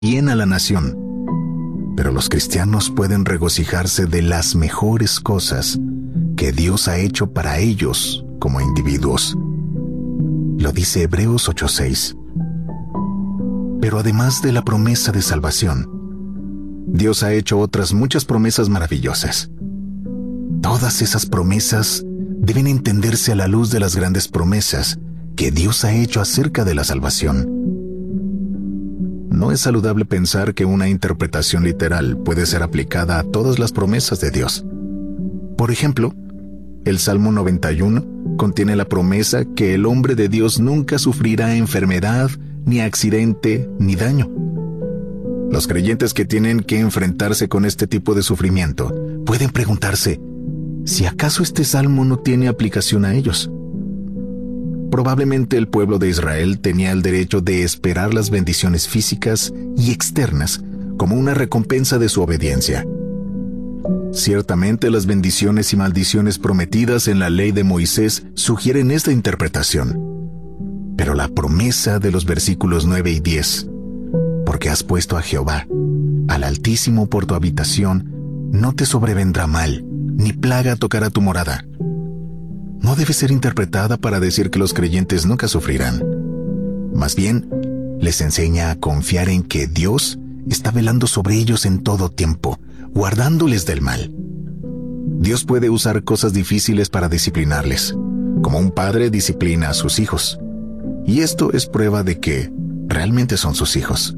bien a la nación. Pero los cristianos pueden regocijarse de las mejores cosas que Dios ha hecho para ellos como individuos. Lo dice Hebreos 8:6. Pero además de la promesa de salvación, Dios ha hecho otras muchas promesas maravillosas. Todas esas promesas deben entenderse a la luz de las grandes promesas que Dios ha hecho acerca de la salvación. No es saludable pensar que una interpretación literal puede ser aplicada a todas las promesas de Dios. Por ejemplo, el Salmo 91 contiene la promesa que el hombre de Dios nunca sufrirá enfermedad, ni accidente, ni daño. Los creyentes que tienen que enfrentarse con este tipo de sufrimiento pueden preguntarse si acaso este salmo no tiene aplicación a ellos. Probablemente el pueblo de Israel tenía el derecho de esperar las bendiciones físicas y externas como una recompensa de su obediencia. Ciertamente las bendiciones y maldiciones prometidas en la ley de Moisés sugieren esta interpretación. Pero la promesa de los versículos 9 y 10, porque has puesto a Jehová, al Altísimo por tu habitación, no te sobrevendrá mal, ni plaga tocará tu morada. No debe ser interpretada para decir que los creyentes nunca sufrirán. Más bien, les enseña a confiar en que Dios está velando sobre ellos en todo tiempo, guardándoles del mal. Dios puede usar cosas difíciles para disciplinarles, como un padre disciplina a sus hijos. Y esto es prueba de que realmente son sus hijos.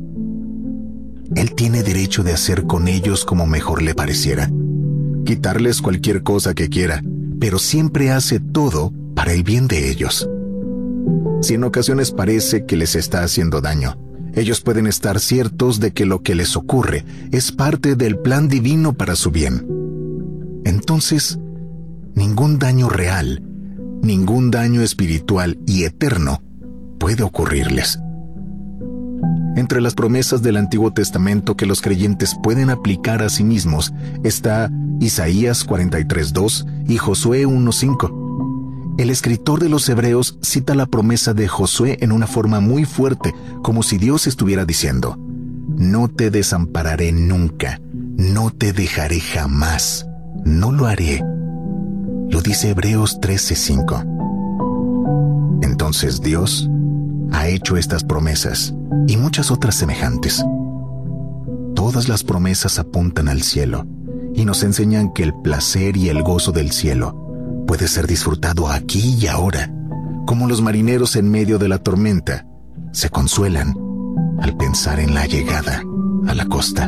Él tiene derecho de hacer con ellos como mejor le pareciera, quitarles cualquier cosa que quiera, pero siempre hace todo para el bien de ellos. Si en ocasiones parece que les está haciendo daño, ellos pueden estar ciertos de que lo que les ocurre es parte del plan divino para su bien. Entonces, ningún daño real, ningún daño espiritual y eterno puede ocurrirles. Entre las promesas del Antiguo Testamento que los creyentes pueden aplicar a sí mismos está Isaías 43:2 y Josué 1:5. El escritor de los Hebreos cita la promesa de Josué en una forma muy fuerte, como si Dios estuviera diciendo: no te desampararé nunca, no te dejaré jamás, no lo haré. Lo dice Hebreos 13:5. Entonces Dios ha hecho estas promesas y muchas otras semejantes. Todas las promesas apuntan al cielo y nos enseñan que el placer y el gozo del cielo puede ser disfrutado aquí y ahora, como los marineros en medio de la tormenta se consuelan al pensar en la llegada a la costa.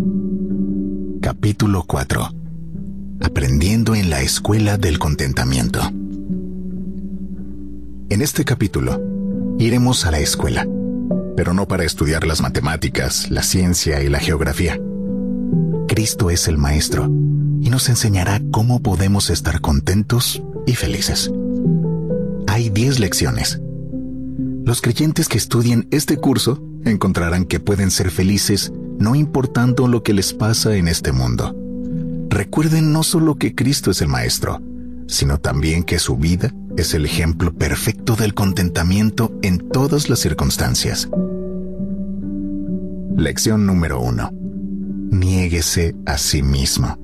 Capítulo 4. Aprendiendo en la escuela del contentamiento. En este capítulo iremos a la escuela, pero no para estudiar las matemáticas, la ciencia y la geografía. Cristo es el Maestro y nos enseñará cómo podemos estar contentos y felices. Hay 10 lecciones. Los creyentes que estudien este curso encontrarán que pueden ser felices no importando lo que les pasa en este mundo. Recuerden no solo que Cristo es el Maestro, sino también que su vida es el ejemplo perfecto del contentamiento en todas las circunstancias. Lección número 1. Niéguese a sí mismo.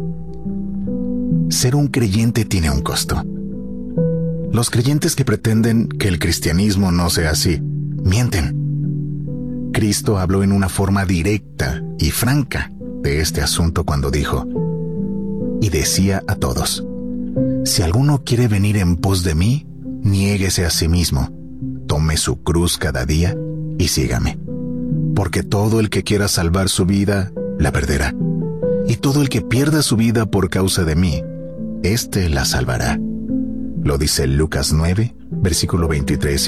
Ser un creyente tiene un costo. Los creyentes que pretenden que el cristianismo no sea así, mienten. Cristo habló en una forma directa y franca de este asunto cuando dijo: y decía a todos: si alguno quiere venir en pos de mí, niéguese a sí mismo, tome su cruz cada día y sígame. Porque todo el que quiera salvar su vida, la perderá. Y todo el que pierda su vida por causa de mí, éste la salvará. Lo dice Lucas 9, versículo 23 y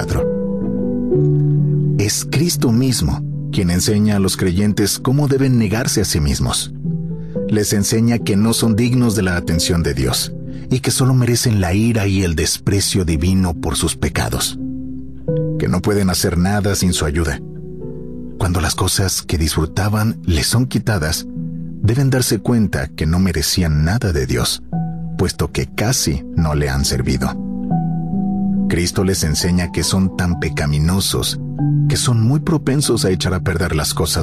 24. Es Cristo mismo quien enseña a los creyentes cómo deben negarse a sí mismos. Les enseña que no son dignos de la atención de Dios y que solo merecen la ira y el desprecio divino por sus pecados, que no pueden hacer nada sin su ayuda. Cuando las cosas que disfrutaban les son quitadas, deben darse cuenta que no merecían nada de Dios, puesto que casi no le han servido. Cristo les enseña que son tan pecaminosos que son muy propensos a echar a perder las cosas